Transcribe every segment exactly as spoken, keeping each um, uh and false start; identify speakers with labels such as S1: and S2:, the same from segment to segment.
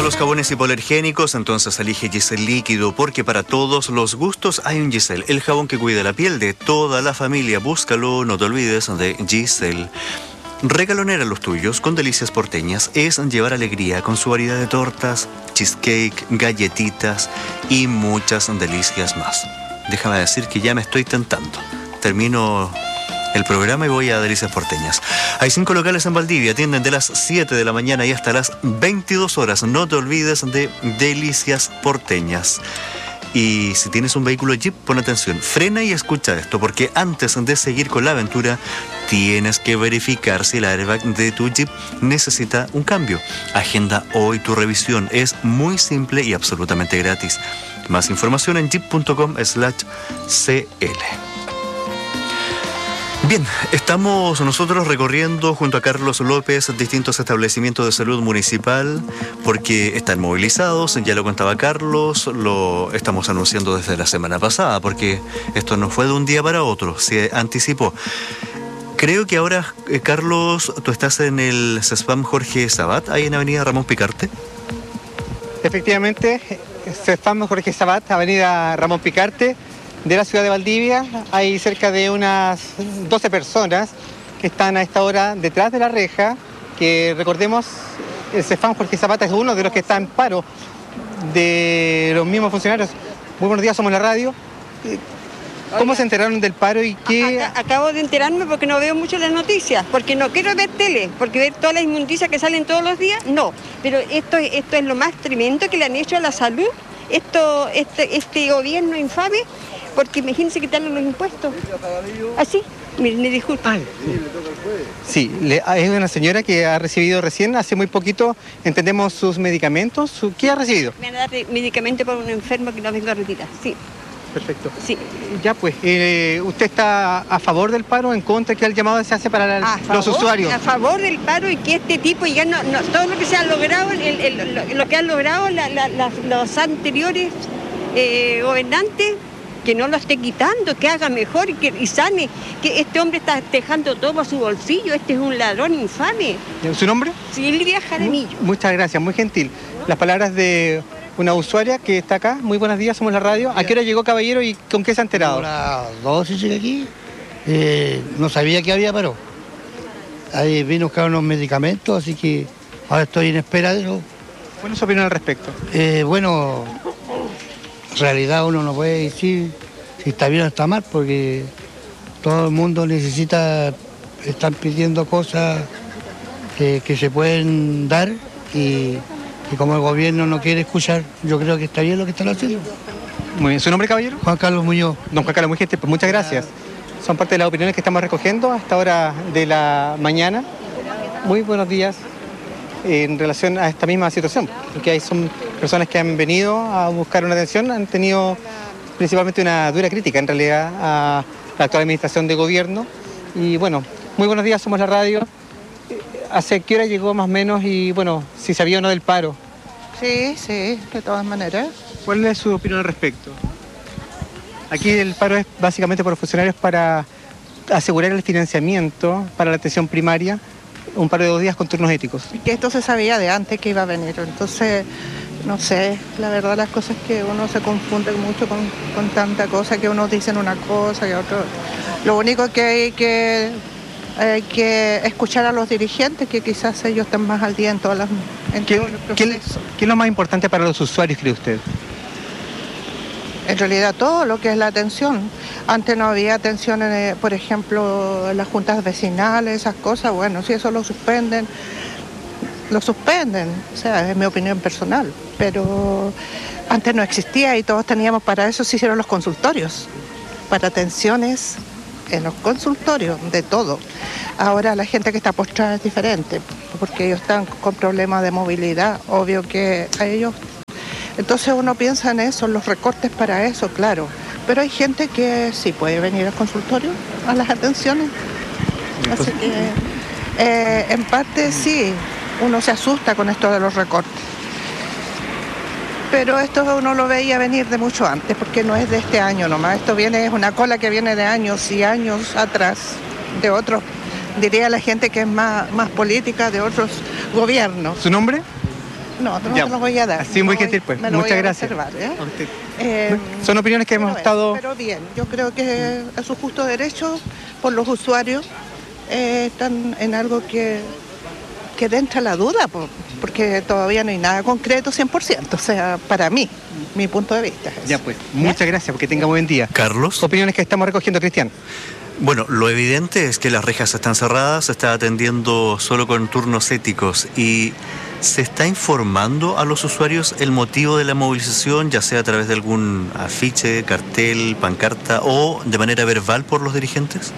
S1: los jabones hipoalergénicos? Entonces elige Giselle Líquido, porque para todos los gustos hay un Giselle, el jabón que cuida la piel de toda la familia. Búscalo, no te olvides de Giselle. Regalonera a los tuyos con delicias porteñas es llevar alegría con su variedad de tortas, cheesecake, galletitas y muchas delicias más. Déjame decir que ya me estoy tentando. Termino el programa y voy a Delicias Porteñas. Hay cinco locales en Valdivia, atienden de las siete de la mañana y hasta las veintidós horas. No te olvides de Delicias Porteñas. Y si tienes un vehículo Jeep, pon atención, frena y escucha esto, porque antes de seguir con la aventura, tienes que verificar si el airbag de tu Jeep necesita un cambio. Agenda hoy tu revisión, es muy simple y absolutamente gratis. Más información en jeep punto com slash c l. Bien, estamos nosotros recorriendo junto a Carlos López distintos establecimientos de salud municipal porque están movilizados, ya lo contaba Carlos, lo estamos anunciando desde la semana pasada porque esto no fue de un día para otro, se anticipó. Creo que ahora, eh, Carlos, tú estás en el CESFAM Jorge Sabat, ahí en Avenida Ramón Picarte.
S2: Efectivamente, CESFAM Jorge Sabat, Avenida Ramón Picarte, de la ciudad de Valdivia. Hay cerca de unas doce personas que están a esta hora detrás de la reja, que recordemos, el CESFAM Jorge Zapata es uno de los que está en paro de los mismos funcionarios. Muy buenos días, somos la radio. ¿Cómo se enteraron del paro y qué...?
S3: Acabo de enterarme porque no veo mucho las noticias, porque no quiero ver tele, porque ver todas las inmundicias que salen todos los días, no. Pero esto, esto es lo más tremendo que le han hecho a la salud, esto, este, este gobierno infame, porque imagínense quitarle los impuestos. Así, me, me disculpa.
S2: Sí, le, es una señora que ha recibido recién, hace muy poquito, entendemos sus medicamentos. Su, ¿Qué ha recibido?
S3: Me van a dar medicamento para un enfermo que no vengo a retirar, sí.
S2: Perfecto.
S3: Sí.
S2: Ya pues, eh, ¿usted está a favor del paro, en contra, que el llamado se hace para la, los
S3: favor,
S2: usuarios?
S3: A favor del paro y que este tipo ya no, no todo lo que se ha logrado, el, el, lo, lo que han logrado la, la, la, los anteriores eh, gobernantes, que no lo esté quitando, que haga mejor y que y sane, que este hombre está dejando todo a su bolsillo, este es un ladrón infame.
S2: ¿Su nombre?
S3: Silvia Jaramillo.
S2: Muchas gracias, muy gentil. Las palabras de una usuaria que está acá. Muy buenos días, somos la radio. ¿A qué hora llegó, caballero, y con qué se ha enterado?
S4: A las doce llegué aquí, eh, no sabía que había paro. Ahí vine a buscar unos medicamentos, así que ahora estoy en espera de eso.
S2: ¿Cuál es su opinión al respecto?
S4: Eh, bueno... En realidad uno no puede decir si está bien o está mal, porque todo el mundo necesita, están pidiendo cosas que, que se pueden dar y, y como el gobierno no quiere escuchar, yo creo que está bien lo que están haciendo.
S2: Muy bien, ¿su nombre, caballero?
S4: Juan Carlos Muñoz.
S2: Don Juan Carlos, muy gentil, pues muchas gracias. Son parte de las opiniones que estamos recogiendo a esta hora de la mañana. Muy buenos días. En relación a esta misma situación, porque hay son personas que han venido a buscar una atención, han tenido principalmente una dura crítica en realidad a la actual administración de gobierno. Y bueno, muy buenos días, somos la radio. ¿Hace qué hora llegó más o menos y bueno, si sabía o no del paro?
S5: Sí, sí, de todas maneras.
S2: ¿Cuál es su opinión al respecto? Aquí el paro es básicamente por los funcionarios para asegurar el financiamiento para la atención primaria. Un par de dos días con turnos éticos.
S5: Que esto se sabía de antes que iba a venir, entonces, no sé, la verdad las cosas que uno se confunde mucho con, con tanta cosa, que unos dicen una cosa y otro. Lo único que hay que, hay que escuchar a los dirigentes, que quizás ellos estén más al día en todas las... En
S2: ¿Qué,
S5: todo el
S2: ¿qué,
S5: proceso.
S2: ¿Qué es lo más importante para los usuarios, cree usted?
S5: En realidad todo lo que es la atención. Antes no había atención, en, eh, por ejemplo, en las juntas vecinales, esas cosas. Bueno, si eso lo suspenden, lo suspenden. O sea, es mi opinión personal. Pero antes no existía y todos teníamos, para eso se hicieron los consultorios. Para atenciones en los consultorios, de todo. Ahora la gente que está postrada es diferente, porque ellos están con problemas de movilidad. Obvio que a ellos... Entonces uno piensa en eso, en los recortes para eso, claro. Pero hay gente que sí puede venir al consultorio, a las atenciones. Así que, eh, en parte sí, uno se asusta con esto de los recortes. Pero esto uno lo veía venir de mucho antes, porque no es de este año nomás. Esto viene, es una cola que viene de años y años atrás, de otros, diría la gente que es más, más política, de otros gobiernos.
S2: ¿Su nombre?
S5: No, no
S2: Ya,
S5: te lo voy a dar.
S2: así muy
S5: Me
S2: gentil,
S5: voy-
S2: pues.
S5: me lo
S2: Muchas
S5: voy a
S2: gracias.
S5: reservar, ¿eh?
S2: A usted.
S5: Eh,
S2: Son opiniones que hemos
S5: pero
S2: estado...
S5: Pero bien, yo creo que a su justo derecho, por los usuarios, eh, están en algo que, que entra la duda, po, porque todavía no hay nada concreto cien por ciento, o sea, para mí, mi punto de vista. es
S2: Ya
S5: eso.
S2: pues, muchas gracias, porque tenga buen día.
S1: Carlos.
S2: Opiniones que estamos recogiendo, Cristian.
S1: Bueno, lo evidente es que las rejas están cerradas, se está atendiendo solo con turnos éticos y se está informando a los usuarios el motivo de la movilización, ya sea a través de algún afiche, cartel, pancarta o de manera verbal por los dirigentes.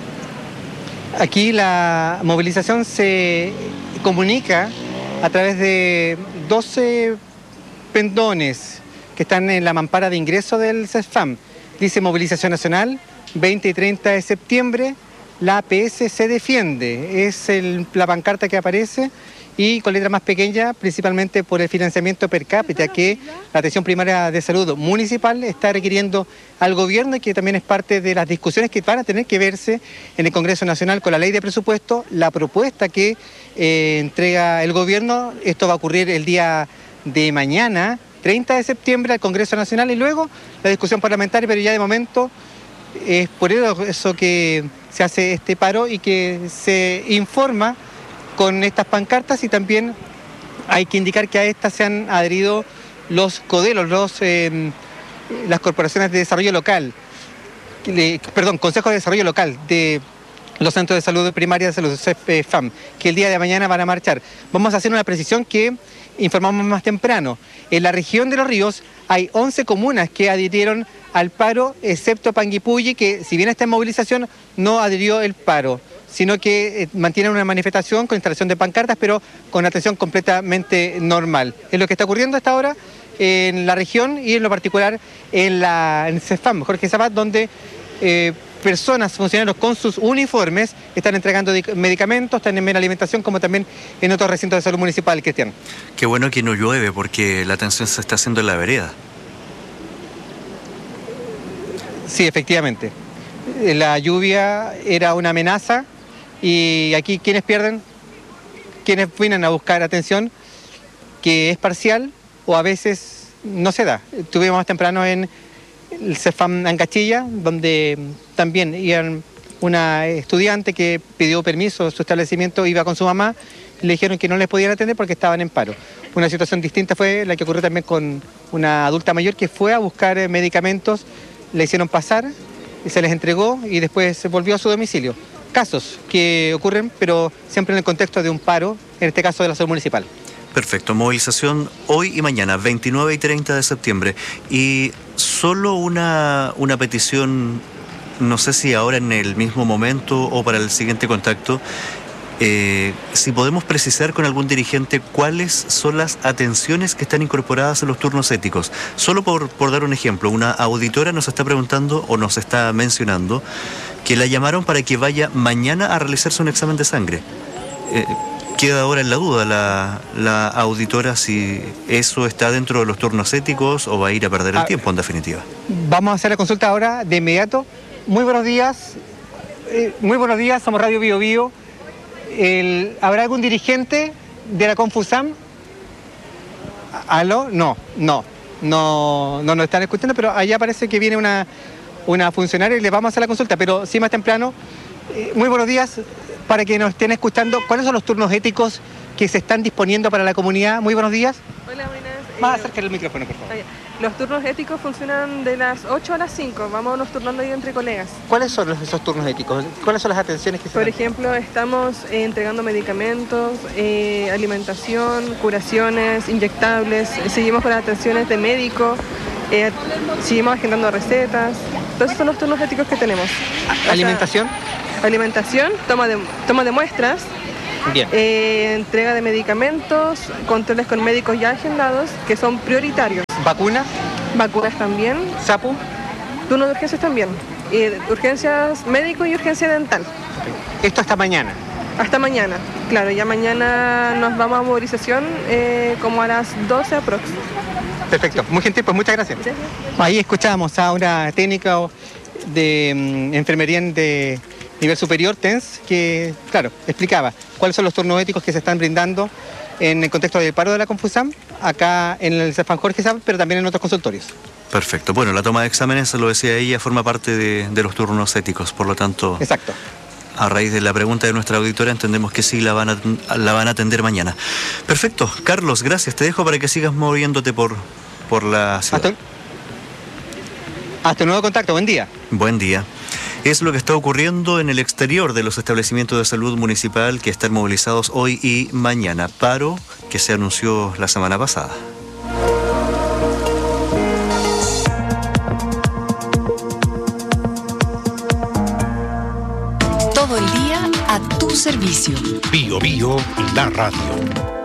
S2: Aquí la movilización se comunica a través de doce pendones que están en la mampara de ingreso del CESFAM. Dice Movilización Nacional, veinte y treinta de septiembre, la A P S se defiende. Es el- la pancarta que aparece y con letra más pequeña, principalmente por el financiamiento per cápita que la atención primaria de salud municipal está requiriendo al gobierno y que también es parte de las discusiones que van a tener que verse en el Congreso Nacional con la ley de presupuesto, la propuesta que eh, entrega el gobierno. Esto va a ocurrir el día de mañana, treinta de septiembre, al Congreso Nacional y luego la discusión parlamentaria, pero ya de momento es por eso que se hace este paro y que se informa con estas pancartas, y también hay que indicar que a estas se han adherido los CODELOS, los, eh, las corporaciones de desarrollo local, le- perdón, consejos de desarrollo local de los centros de salud primaria de salud, CESFAM, que el día de mañana van a marchar. Vamos a hacer una precisión que informamos más temprano. En la región de Los Ríos hay once comunas que adhirieron al paro, excepto Panguipulli, que si bien está en movilización, no adhirió el paro, sino que eh, mantienen una manifestación con instalación de pancartas, pero con atención completamente normal. Es lo que está ocurriendo hasta ahora en la región y en lo particular en la en CESFAM, Jorge Zapat, donde eh, personas, funcionarios con sus uniformes están entregando di- medicamentos, están en mera alimentación, como también en otros recintos de salud municipal, Cristian.
S1: Qué bueno que no llueve porque la atención se está haciendo en la vereda.
S2: Sí, efectivamente. Eh, La lluvia era una amenaza y aquí quienes pierden, quienes vienen a buscar atención, que es parcial o a veces no se da. Estuvimos más temprano en el CESFAM Ancachilla, donde también iban una estudiante que pidió permiso, su establecimiento iba con su mamá, le dijeron que no les podían atender porque estaban en paro. Una situación distinta fue la que ocurrió también con una adulta mayor que fue a buscar eh, medicamentos, le hicieron pasar, y se les entregó y después se volvió a su domicilio. Casos que ocurren, pero siempre en el contexto de un paro, en este caso de la salud municipal.
S1: Perfecto, movilización hoy y mañana, veintinueve y treinta de septiembre. Y solo una, una petición, no sé si ahora en el mismo momento o para el siguiente contacto, eh, si podemos precisar con algún dirigente cuáles son las atenciones que están incorporadas en los turnos éticos. Solo por, por dar un ejemplo, una auditora nos está preguntando o nos está mencionando que la llamaron para que vaya mañana a realizarse un examen de sangre. Eh, Queda ahora en la duda la, la auditora si eso está dentro de los turnos éticos o va a ir a perder el
S2: Ah.
S1: tiempo en definitiva.
S2: Vamos a hacer la consulta ahora de inmediato. Muy buenos días, eh, muy buenos días, somos Radio Bio Bio. El- ¿Habrá algún dirigente de la Confusam? ¿Aló? No, no, no, no nos están escuchando, pero allá parece que viene una, una funcionaria y le vamos a hacer la consulta, pero sí más temprano. Eh, muy buenos días, para que nos estén escuchando, ¿cuáles son los turnos éticos que se están disponiendo para la comunidad? Muy buenos días.
S6: Hola, buenas.
S2: Más
S6: Eh,
S2: acerca del micrófono, por favor.
S6: ah, ya. Los turnos éticos funcionan de las ocho a las cinco. Vamos turnando ahí entre colegas.
S2: ¿Cuáles son los- esos turnos éticos? ¿Cuáles son las atenciones que se
S6: Por
S2: dan?
S6: ejemplo, estamos eh, entregando medicamentos, eh, alimentación, curaciones, inyectables. eh, Seguimos con las atenciones de médico. eh, seguimos agendando recetas. Todos esos son los turnos éticos que tenemos. O sea,
S2: ¿Alimentación?
S6: alimentación, toma de, toma de muestras,
S2: Bien.
S6: eh, entrega de medicamentos, controles con médicos ya agendados, que son prioritarios.
S2: ¿Vacuna?
S6: Vacunas también.
S2: ¿Sapu?
S6: Turno de urgencias también. Y de urgencias médico y urgencia dental.
S2: Esto hasta mañana.
S6: Hasta mañana. Claro, ya mañana nos vamos a movilización eh, como a las doce aprox.
S2: Perfecto. Muy gentil, pues muchas gracias. Ahí escuchamos a una técnica de mm, enfermería de nivel superior, TENS, que, claro, explicaba cuáles son los turnos éticos que se están brindando en el contexto del paro de la Confusam, acá en el Cefam Jorge Sab, pero también en otros consultorios.
S1: Perfecto. Bueno, la toma de exámenes, lo decía ella, forma parte de, de los turnos éticos, por lo tanto...
S2: Exacto.
S1: A raíz de la pregunta de nuestra auditora, entendemos que sí la van a, la van a atender mañana. Perfecto. Carlos, gracias. Te dejo para que sigas moviéndote por, por la ciudad.
S2: Hasta, hasta un nuevo contacto. Buen día.
S1: Buen día. Es lo que está ocurriendo en el exterior de los establecimientos de salud municipal que están movilizados hoy y mañana. Paro que se anunció la semana pasada.
S7: Todo el día a tu servicio.
S8: Bio Bio, la radio.